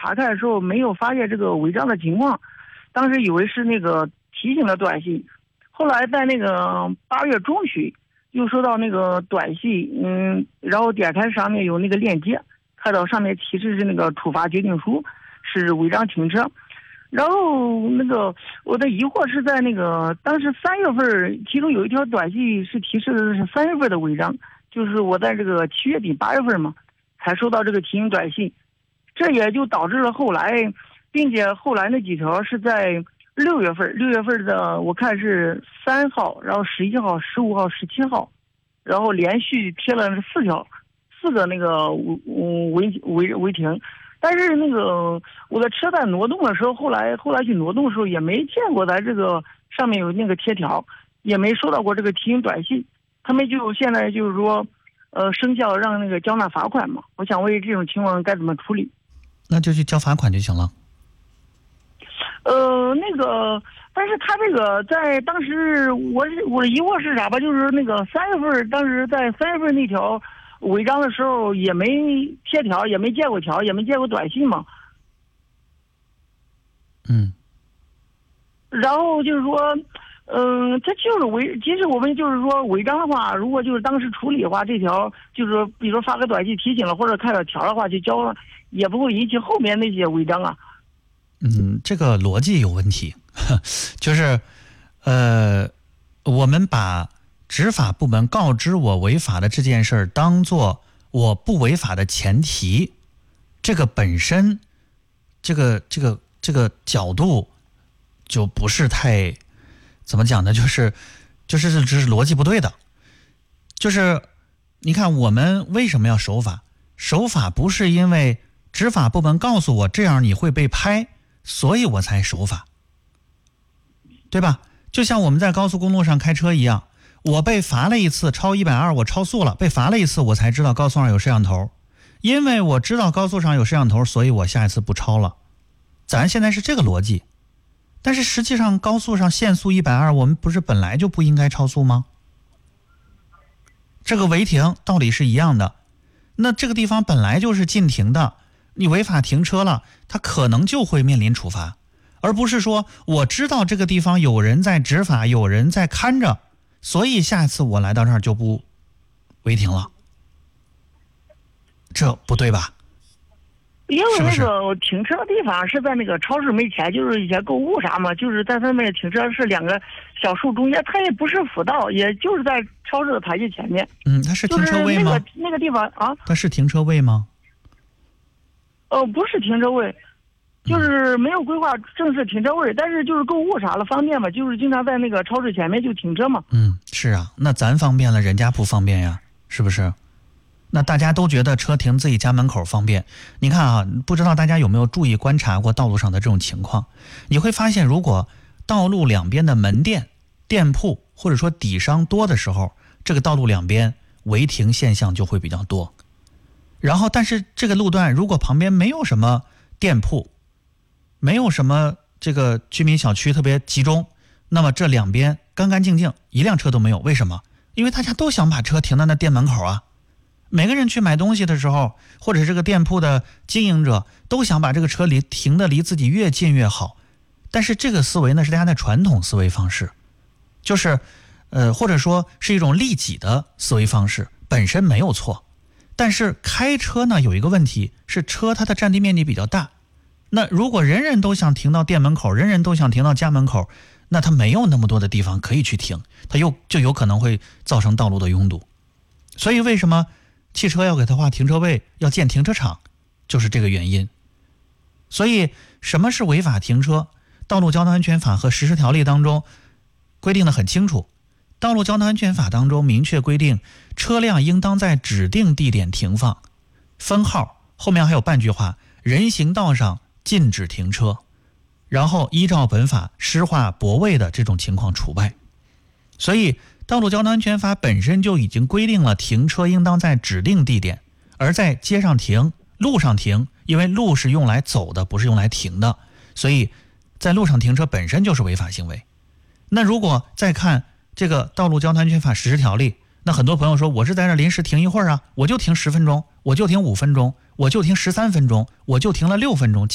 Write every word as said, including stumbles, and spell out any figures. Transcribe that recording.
查看的时候没有发现这个违章的情况，当时以为是那个提醒的短信，后来在那个八月中旬又收到那个短信，嗯，然后点开上面有那个链接，看到上面提示是那个处罚决定书，是违章停车。然后那个我的疑惑是在那个当时三月份，其中有一条短信是提示的是三月份的违章，就是我在这个七月底八月份嘛才收到这个提醒短信，这也就导致了后来，并且后来那几条是在六月份，六月份的我看是三号，然后十一号、十五号、十七号，然后连续贴了四条，四个那个违违违停。但是那个我的车在挪动的时候，后来后来去挪动的时候也没见过咱这个上面有那个贴条，也没收到过这个提醒短信。他们就现在就是说，呃，生效让那个交纳罚款嘛。我想问这种情况该怎么处理？ 那就去交罚款就行了。 呃，那个，但是他这个在当时我我的疑惑是啥吧？就是那个三月份，当时在三月份那条违章的时候也没贴条，也没见过条，也没见过短信嘛。 嗯。 然后就是说，嗯、呃，它就是违，其实我们就是说违章的话，如果就是当时处理的话，这条就是说，比如说发个短信提醒了或者看到条的话，就交了，也不会引起后面那些违章啊。 嗯，这个逻辑有问题，就是，呃，我们把执法部门告知我违法的这件事儿当做我不违法的前提，这个本身，这个这个这个角度就不是太怎么讲呢？就是就是这是逻辑不对的。就是你看我们为什么要守法？守法不是因为执法部门告诉我这样你会被拍，所以我才守法，对吧？就像我们在高速公路上开车一样，我被罚了一次超一百二，我超速了，被罚了一次，我才知道高速上有摄像头，因为我知道高速上有摄像头，所以我下一次不超了。咱现在是这个逻辑，但是实际上高速上限速一百二，我们不是本来就不应该超速吗？这个违停道理是一样的，那这个地方本来就是禁停的，你违法停车了，它可能就会面临处罚，而不是说我知道这个地方有人在执法，有人在看着，所以下次我来到这儿就不违停了，这不对吧？ 因为那个停车的地方是在那个超市门前，就是以前购物啥嘛，就是在上面停车是两个小树中间，它也不是辅道，也就是在超市的台阶前面。嗯， 它是停车位吗？ 就是那个那个地方啊， 它是停车位吗？ 哦，不是停车位，就是没有规划正式停车位，但是就是购物啥了方便嘛，就是经常在那个超市前面就停车嘛。 嗯，是啊，那咱方便了，人家不方便呀，是不是？那大家都觉得车停自己家门口方便，你看啊，不知道大家有没有注意观察过道路上的这种情况？你会发现，如果道路两边的门店、店铺或者说底商多的时候，这个道路两边违停现象就会比较多。然后，但是这个路段如果旁边没有什么店铺，没有什么这个居民小区特别集中，那么这两边干干净净，一辆车都没有。为什么？因为大家都想把车停在那店门口啊。每个人去买东西的时候，或者这个店铺的经营者都想把这个车离停的离自己越近越好。但是这个思维呢，是大家的传统思维方式，就是呃或者说是一种利己的思维方式，本身没有错。但是开车呢有一个问题是车它的占地面积比较大，那如果人人都想停到店门口，人人都想停到家门口，那它没有那么多的地方可以去停，它又就有可能会造成道路的拥堵。所以为什么汽车要给它划停车位，要建停车场，就是这个原因。所以什么是违法停车？道路交通安全法和实施条例当中规定得很清楚。道路交通安全法当中明确规定，车辆应当在指定地点停放，分号后面还有半句话，人行道上禁止停车，然后依照本法施划泊位的这种情况除外。所以道路交通安全法本身就已经规定了停车应当在指定地点，而在街上停、路上停，因为路是用来走的，不是用来停的，所以在路上停车本身就是违法行为。那如果再看这个道路交通安全法实施条例，那很多朋友说，我是在这临时停一会儿啊，我就停十分钟，我就停五分钟，我就停十三分钟，我就停了六分钟。